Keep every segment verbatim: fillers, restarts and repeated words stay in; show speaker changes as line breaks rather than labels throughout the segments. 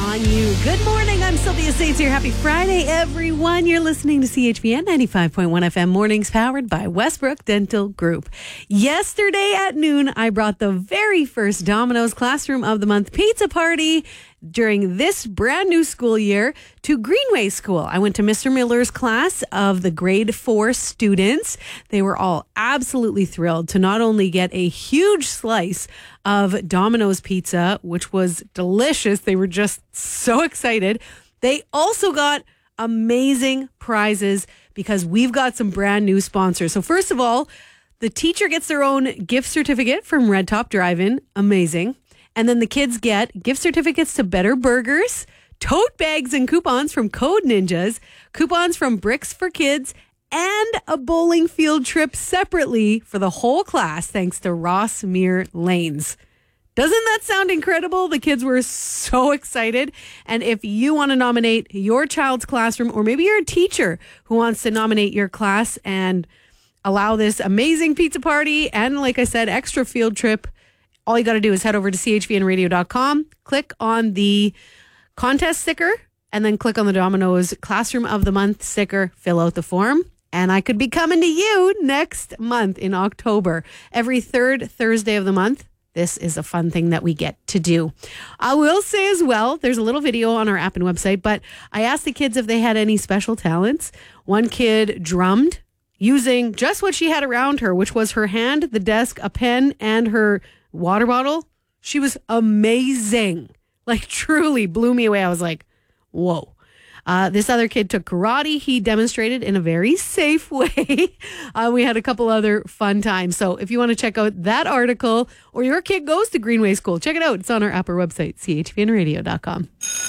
on you. Good morning. I'm Sylvia Saints here. Happy Friday, everyone. You're listening to C H V N ninety-five point one F M mornings powered by Westbrook Dental Group. Yesterday at noon, I brought the very first Domino's Classroom of the Month pizza party during this brand new school year to Greenway School. I went to Mister Miller's class of the grade four students. They were all absolutely thrilled to not only get a huge slice of Domino's pizza, which was delicious. They were just so excited. They also got amazing prizes because we've got some brand new sponsors. So first of all, the teacher gets their own gift certificate from Red Top Drive-In. Amazing. And then the kids get gift certificates to Better Burgers, tote bags and coupons from Code Ninjas, coupons from Bricks for Kids, and a bowling field trip separately for the whole class thanks to Ross Mere Lanes. Doesn't that sound incredible? The kids were so excited. And if you want to nominate your child's classroom, or maybe you're a teacher who wants to nominate your class and allow this amazing pizza party and, like I said, extra field trip, all you got to do is head over to C H V N radio dot com, click on the contest sticker, and then click on the Domino's Classroom of the Month sticker, fill out the form, and I could be coming to you next month in October. Every third Thursday of the month, this is a fun thing that we get to do. I will say as well, there's a little video on our app and website, but I asked the kids if they had any special talents. One kid drummed using just what she had around her, which was her hand, the desk, a pen, and her water bottle. She was amazing. Like, truly blew me away. I was like, whoa. Uh, this other kid took karate. He demonstrated in a very safe way. Uh, we had a couple other fun times. So if you want to check out that article, or your kid goes to Greenway School, check it out. It's on our app or website, C H V N radio dot com.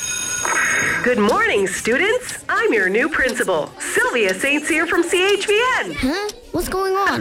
Good morning, students. I'm your new principal, Sylvia Saints here from C H V N.
Huh? What's going on?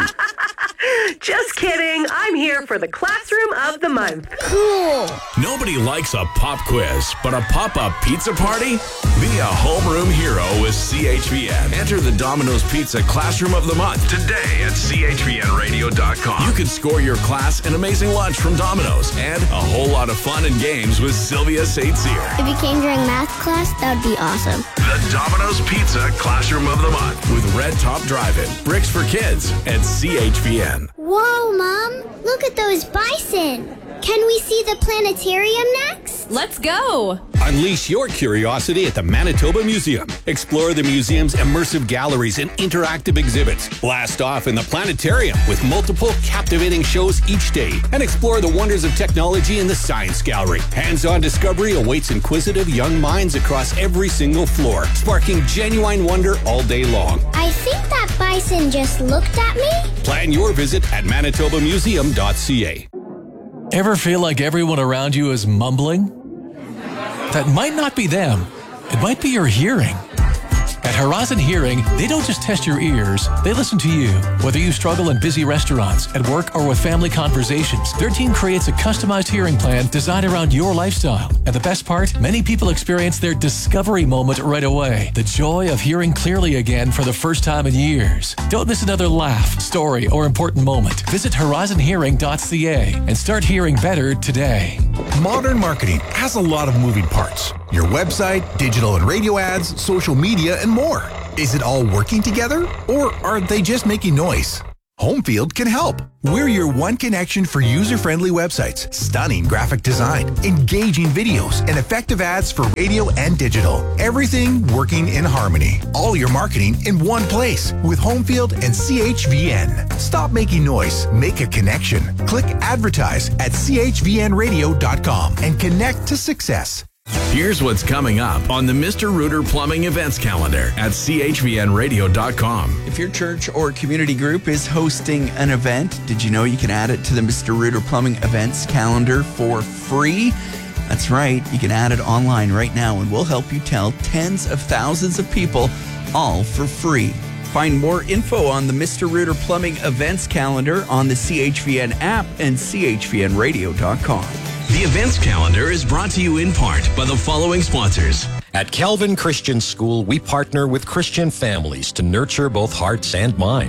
Just kidding. I'm here for the Classroom of the Month.
Cool.
Nobody likes a pop quiz, but a pop-up pizza party? Be a homeroom hero with C H V N. Enter the Domino's Pizza Classroom of the Month today at C H V N radio dot com. You can score your class an amazing lunch from Domino's and a whole lot of fun and games with Sylvia Saints here.
If you came during math class, that would be awesome.
The Domino's Pizza Classroom of the Month with Red Top Drive-In, Bricks for Kids, and C H V N.
Whoa, Mom. Look at those bison. Can we see the planetarium next?
Let's go.
Unleash your curiosity at the Manitoba Museum. Explore the museum's immersive galleries and interactive exhibits. Blast off in the planetarium with multiple captivating shows each day. And explore the wonders of technology in the Science Gallery. Hands-on discovery awaits inquisitive young minds across every single floor, sparking genuine wonder all day long.
I think that bison just looked at me.
Plan your visit at manitoba museum dot c a.
Ever feel like everyone around you is mumbling? That might not be them. It might be your hearing. At Horizon Hearing, they don't just test your ears, they listen to you. Whether you struggle in busy restaurants, at work, or with family conversations, their team creates a customized hearing plan designed around your lifestyle. And the best part, many people experience their discovery moment right away. The joy of hearing clearly again for the first time in years. Don't miss another laugh, story, or important moment. Visit horizon hearing dot c a and start hearing better today.
Modern marketing has a lot of moving parts. Your website, digital and radio ads, social media, and more. Is it all working together, or are they just making noise? Homefield can help. We're your one connection for user-friendly websites, stunning graphic design, engaging videos, and effective ads for radio and digital. Everything working in harmony. All your marketing in one place with Homefield and C H V N. Stop making noise. Make a connection. Click advertise at C H V N radio dot com and connect to success.
Here's what's coming up on the Mister Rooter Plumbing events calendar at C H V N radio dot com.
If your church or community group is hosting an event, did you know you can add it to the Mister Rooter Plumbing events calendar for free? That's right. You can add it online right now, and we'll help you tell tens of thousands of people, all for free. Find more info on the Mister Rooter Plumbing events calendar on the C H V N app and C H V N radio dot com.
The events calendar is brought to you in part by the following sponsors.
At Calvin Christian School, we partner with Christian families to nurture both hearts and minds.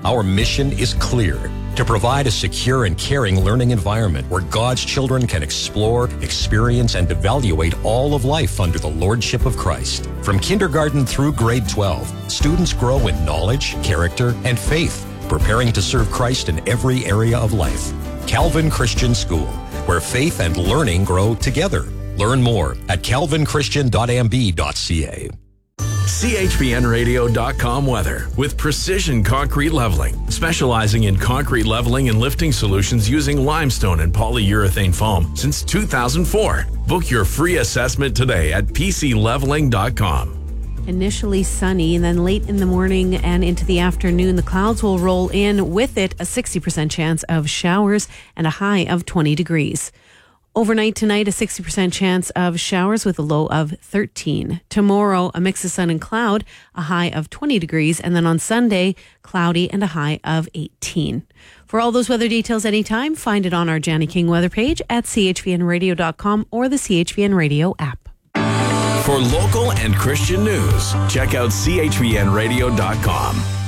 Our mission is clear: to provide a secure and caring learning environment where God's children can explore, experience, and evaluate all of life under the Lordship of Christ. From kindergarten through grade twelve, students grow in knowledge, character, and faith, preparing to serve Christ in every area of life. Calvin Christian School, where faith and learning grow together. Learn more at calvin christian dot m b dot c a.
C H V N radio dot com weather with Precision Concrete Leveling, specializing in concrete leveling and lifting solutions using limestone and polyurethane foam since two thousand four. Book your free assessment today at p c leveling dot com.
Initially sunny, and then late in the morning and into the afternoon, the clouds will roll in. With it, a sixty percent chance of showers and a high of twenty degrees. Overnight tonight, a sixty percent chance of showers with a low of thirteen. Tomorrow, a mix of sun and cloud, a high of twenty degrees. And then on Sunday, cloudy and a high of eighteen. For all those weather details anytime, find it on our Janny King weather page at c h v n radio dot com or the C H V N Radio app.
For local and Christian news, check out c h v n radio dot com.